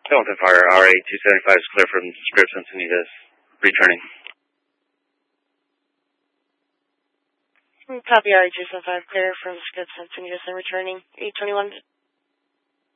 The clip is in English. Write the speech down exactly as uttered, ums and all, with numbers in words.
Hamilton Fire, R A two seventy-five is clear from Scripps Encinitas, returning. Copy, R A two seventy-five, clear from Scripps Encinitas and returning. eight twenty-one